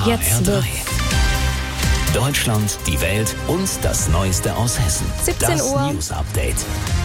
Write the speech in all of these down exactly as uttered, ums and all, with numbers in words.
Jetzt wird Deutschland, die Welt und das Neueste aus Hessen. siebzehn das Uhr. News Update.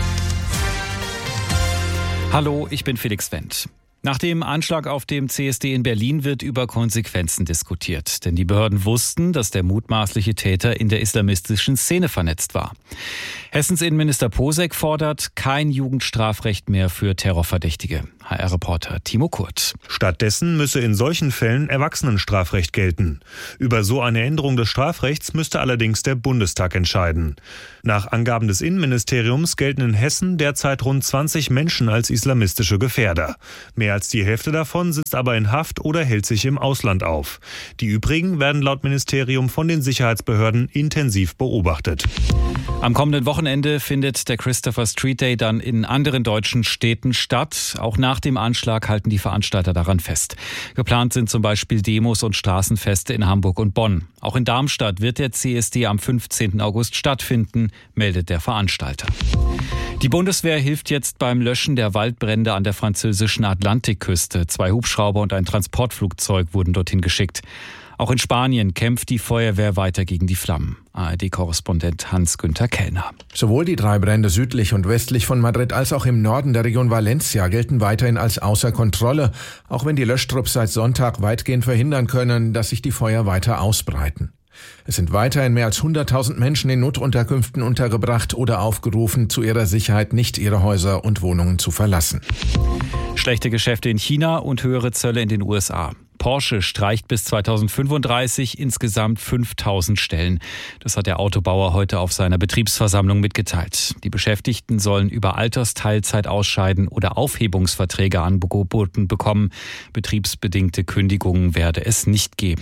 Hallo, ich bin Felix Wendt. Nach dem Anschlag auf dem C S D in Berlin wird über Konsequenzen diskutiert. Denn die Behörden wussten, dass der mutmaßliche Täter in der islamistischen Szene vernetzt war. Hessens Innenminister Posek fordert kein Jugendstrafrecht mehr für Terrorverdächtige. H R-Reporter Timo Kurt. Stattdessen müsse in solchen Fällen Erwachsenenstrafrecht gelten. Über so eine Änderung des Strafrechts müsste allerdings der Bundestag entscheiden. Nach Angaben des Innenministeriums gelten in Hessen derzeit rund zwanzig Menschen als islamistische Gefährder. Mehr als die Hälfte davon sitzt aber in Haft oder hält sich im Ausland auf. Die übrigen werden laut Ministerium von den Sicherheitsbehörden intensiv beobachtet. Am kommenden Wochenende findet der Christopher Street Day dann in anderen deutschen Städten statt. Auch nach dem Anschlag halten die Veranstalter daran fest. Geplant sind zum Beispiel Demos und Straßenfeste in Hamburg und Bonn. Auch in Darmstadt wird der C S D am fünfzehnten August stattfinden, meldet der Veranstalter. Die Bundeswehr hilft jetzt beim Löschen der Waldbrände an der französischen Atlantikküste. Zwei Hubschrauber und ein Transportflugzeug wurden dorthin geschickt. Auch in Spanien kämpft die Feuerwehr weiter gegen die Flammen. A R D-Korrespondent Hans-Günther Kellner. Sowohl die drei Brände südlich und westlich von Madrid als auch im Norden der Region Valencia gelten weiterhin als außer Kontrolle, auch wenn die Löschtrupps seit Sonntag weitgehend verhindern können, dass sich die Feuer weiter ausbreiten. Es sind weiterhin mehr als hunderttausend Menschen in Notunterkünften untergebracht oder aufgerufen, zu ihrer Sicherheit nicht ihre Häuser und Wohnungen zu verlassen. Schlechte Geschäfte in China und höhere Zölle in den U S A. Porsche streicht bis zweitausendfünfunddreißig insgesamt fünftausend Stellen. Das hat der Autobauer heute auf seiner Betriebsversammlung mitgeteilt. Die Beschäftigten sollen über Altersteilzeit ausscheiden oder Aufhebungsverträge angeboten bekommen. Betriebsbedingte Kündigungen werde es nicht geben.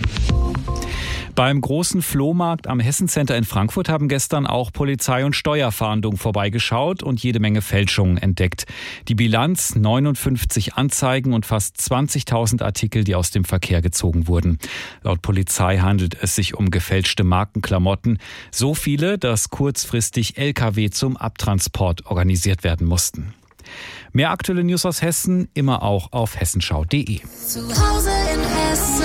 Beim großen Flohmarkt am Hessen-Center in Frankfurt haben gestern auch Polizei und Steuerfahndung vorbeigeschaut und jede Menge Fälschungen entdeckt. Die Bilanz: neunundfünfzig Anzeigen und fast zwanzigtausend Artikel, die aus dem Verkehr gezogen wurden. Laut Polizei handelt es sich um gefälschte Markenklamotten. So viele, dass kurzfristig L K W zum Abtransport organisiert werden mussten. Mehr aktuelle News aus Hessen immer auch auf hessenschau punkt de. Zu Hause in Hessen.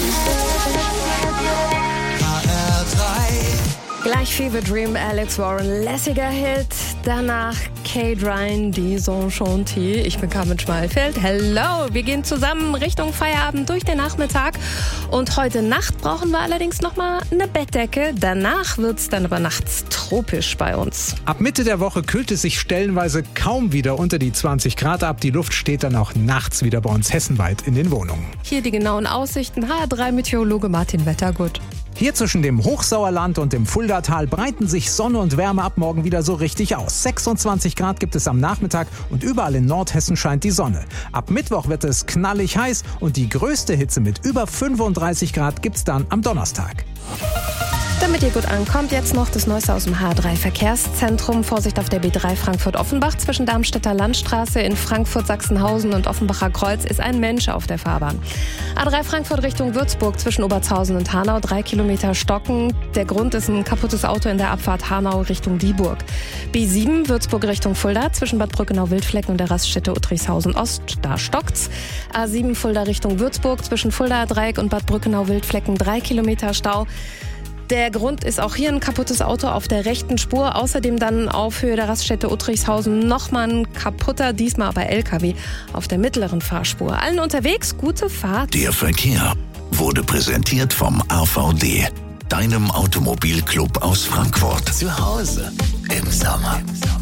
Gleich Fever Dream, Alex Warren, lässiger Hit. Danach Kate Ryan, Desenchanté. Ich bin Carmen Schmalfeld. Hello, wir gehen zusammen Richtung Feierabend durch den Nachmittag. Und heute Nacht brauchen wir allerdings nochmal eine Bettdecke. Danach wird's dann aber nachts tropisch bei uns. Ab Mitte der Woche kühlt es sich stellenweise kaum wieder unter die zwanzig Grad ab. Die Luft steht dann auch nachts wieder bei uns hessenweit in den Wohnungen. Hier die genauen Aussichten. H R drei Meteorologe Martin Wettergut. Hier zwischen dem Hochsauerland und dem Fuldatal breiten sich Sonne und Wärme ab morgen wieder so richtig aus. sechsundzwanzig Grad gibt es am Nachmittag und überall in Nordhessen scheint die Sonne. Ab Mittwoch wird es knallig heiß und die größte Hitze mit über fünfunddreißig Grad gibt's dann am Donnerstag. Damit ihr gut ankommt, jetzt noch das Neueste aus dem H R drei Verkehrszentrum. Vorsicht auf der B drei Frankfurt-Offenbach. Zwischen Darmstädter Landstraße in Frankfurt-Sachsenhausen und Offenbacher Kreuz ist ein Mensch auf der Fahrbahn. A drei Frankfurt Richtung Würzburg zwischen Obertshausen und Hanau. Drei Kilometer stocken. Der Grund ist ein kaputtes Auto in der Abfahrt Hanau Richtung Dieburg. B sieben Würzburg Richtung Fulda zwischen Bad Brückenau-Wildflecken und der Raststätte Uttrichshausen-Ost. Da stockt's. A sieben Fulda Richtung Würzburg zwischen Fulda-Dreieck und Bad Brückenau-Wildflecken. Drei Kilometer Stau. Der Grund ist auch hier ein kaputtes Auto auf der rechten Spur. Außerdem dann auf Höhe der Raststätte Uttrichshausen nochmal ein kaputter, diesmal aber L K W auf der mittleren Fahrspur. Allen unterwegs, gute Fahrt. Der Verkehr wurde präsentiert vom A V D, deinem Automobilclub aus Frankfurt. Zu Hause im Sommer.